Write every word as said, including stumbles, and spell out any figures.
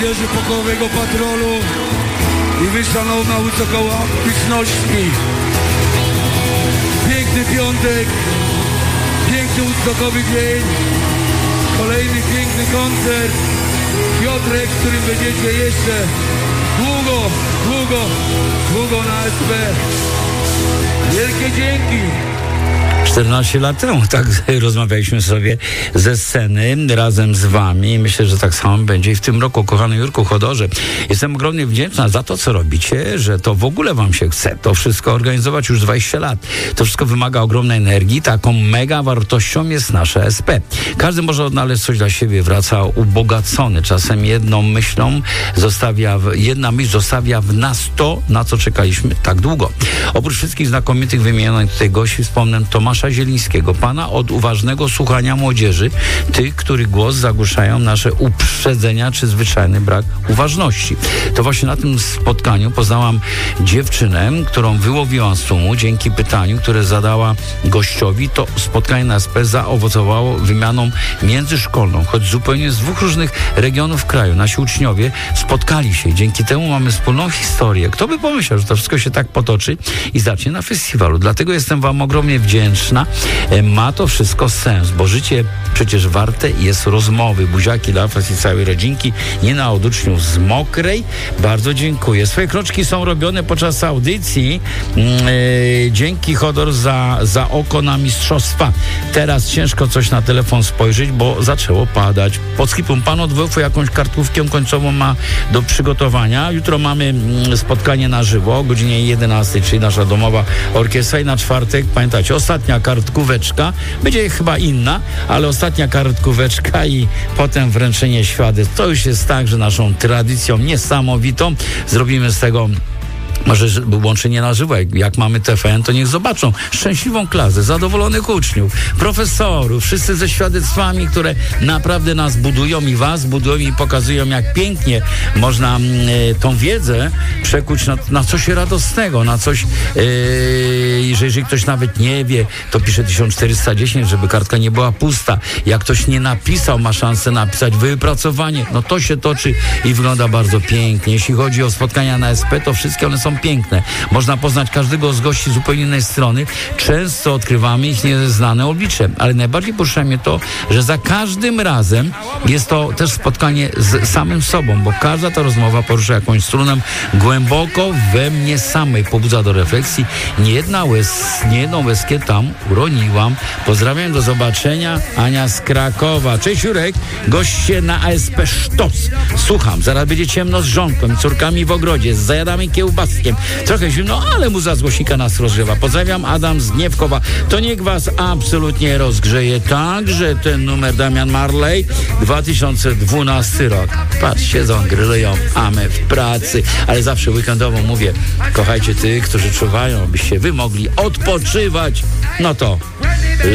liderzy pokojowego patrolu i wyszła na wysoką aktywności. Piękny piątek, piękny woodstockowy dzień, kolejny piękny koncert. Piotrek, z którym będziecie jeszcze długo, długo, długo na S P. Wielkie dzięki. czternaście lat temu tak rozmawialiśmy sobie ze sceny razem z wami. Myślę, że tak samo będzie i w tym roku. Kochany Jurku Chodorze, jestem ogromnie wdzięczna za to, co robicie, że to w ogóle wam się chce to wszystko organizować już dwadzieścia lat. To wszystko wymaga ogromnej energii. Taką mega wartością jest nasze S P. Każdy może odnaleźć coś dla siebie, wraca ubogacony. Czasem jedną myślą zostawia, jedna myśl zostawia w nas to, na co czekaliśmy tak długo. Oprócz wszystkich znakomitych wymienionych tutaj gości wspomnę Tomasza Zielińskiego, pana od uważnego słuchania młodzieży, tych, których głos zagłuszają nasze uprzedzenia czy zwyczajny brak uważności. To właśnie na tym spotkaniu poznałam dziewczynę, którą wyłowiłam z tłumu dzięki pytaniu, które zadała gościowi. To spotkanie na S P zaowocowało wymianą międzyszkolną, choć zupełnie z dwóch różnych regionów kraju. Nasi uczniowie spotkali się. Dzięki temu mamy wspólną historię. Kto by pomyślał, że to wszystko się tak potoczy i zacznie na festiwalu. Dlatego jestem wam ogromnie wdzięczna. Ma to wszystko sens, bo życie przecież warte jest rozmowy. Buziaki dla was i całej rodzinki, nie na od uczniów z Mokrej. Bardzo dziękuję. Swoje kroczki są robione podczas audycji. Yy, dzięki Chodor za, za oko na mistrzostwa. Teraz ciężko coś na telefon spojrzeć, bo zaczęło padać. Pod skipem pan od W F-u jakąś kartkówkę końcową ma do przygotowania. Jutro mamy spotkanie na żywo o godzinie jedenastej, czyli nasza domowa orkiestra i na czwartek, pamiętacie, ostatnia kartkóweczka, będzie chyba inna, ale ostatnia kartkóweczka i potem wręczenie świadectw. To już jest tak, że naszą tradycją niesamowitą zrobimy z tego może łączenie na żywo, jak, jak mamy T V N, to niech zobaczą szczęśliwą klasę, zadowolonych uczniów, profesorów, wszyscy ze świadectwami, które naprawdę nas budują i was budują i pokazują, jak pięknie można y, tą wiedzę przekuć na, na coś radosnego, na coś, y, jeżeli ktoś nawet nie wie, to pisze tysiąc czterysta dziesięć, żeby kartka nie była pusta. Jak ktoś nie napisał, ma szansę napisać wypracowanie, no to się toczy i wygląda bardzo pięknie. Jeśli chodzi o spotkania na S P, to wszystkie one są piękne. Można poznać każdego z gości z zupełnie innej strony. Często odkrywamy ich nieznane oblicze, ale najbardziej porusza mnie to, że za każdym razem jest to też spotkanie z samym sobą, bo każda ta rozmowa porusza jakąś strunę głęboko we mnie samej, pobudza do refleksji. Nie jedna łez, nie jedną łezkę tam uroniłam. Pozdrawiam, do zobaczenia. Ania z Krakowa. Cześć Jurek, goście na A S P Sztos. Słucham, zaraz będzie ciemno z żonką i córkami w ogrodzie, z zajadami kiełbaskiem. Trochę zimno, ale muza z głosika nas rozgrzewa. Pozdrawiam, Adam z Gniewkowa. To niech was absolutnie rozgrzeje. Także ten numer Damian Marley, dwa tysiące dwunasty rok. Patrz, siedzą, grillują, a my w pracy. Ale zawsze weekendowo mówię, kochajcie tych, którzy czuwają, abyście wy mogli odpoczywać. No to